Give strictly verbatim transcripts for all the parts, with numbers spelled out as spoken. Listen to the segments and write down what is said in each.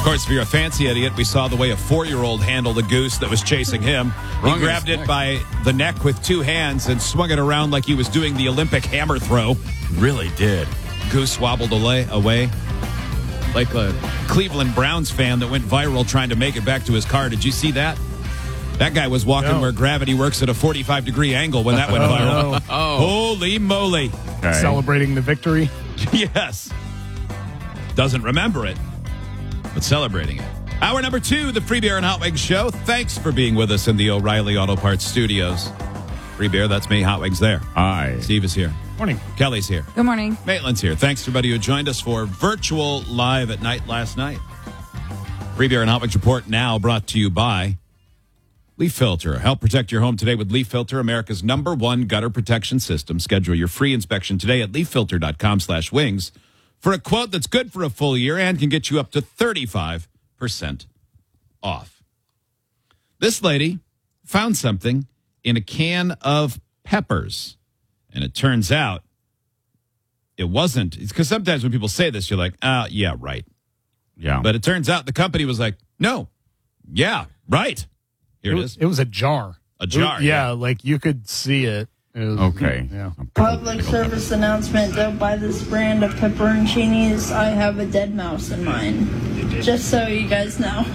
Of course, if you're a fancy idiot, we saw the way a four-year-old handled a goose that was chasing him. He grabbed it by the neck with two hands and swung it around like he was doing the Olympic hammer throw. Really did. Goose wobbled away, away like a Cleveland Browns fan that went viral trying to make it back to his car. Did you see that? That guy was walking no. where gravity works at a forty-five degree angle when that went viral. Oh, no. Oh. Holy moly. Okay. Celebrating the victory. Yes. Doesn't remember it, but celebrating it. Hour number two, the Free Beer and Hot Wings Show. Thanks for being with us in the O'Reilly Auto Parts studios. Free Beer, that's me. Hot Wings there. Hi. Steve is here. Morning. Kelly's here. Good morning. Maitland's here. Thanks to everybody who joined us for virtual live at night last night. Free Beer and Hot Wings Report now brought to you by Leaf Filter. Help protect your home today with Leaf Filter, America's number one gutter protection system. Schedule your free inspection today at leaffilter.com slash wings for a quote that's good for a full year and can get you up to thirty-five percent off. This lady found something in a can of peppers, and it turns out it wasn't. It's because sometimes when people say this, you're like, ah, yeah, right. Yeah. But it turns out the company was like, no, yeah, right. Here It it was, is. it was a jar. A jar, It- yeah, yeah. like you could see it. It was- Okay. Yeah. Public service announcement, don't buy this brand of pepperoncinis. I have a dead mouse in mine. Just so you guys know.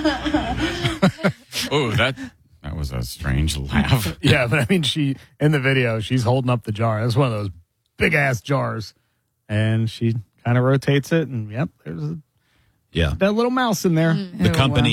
Oh, that that was a strange laugh. Yeah, but I mean, she, in the video, she's holding up the jar. It's one of those big ass jars. And she kind of rotates it, and yep, there's a, Yeah. that little mouse in there. The company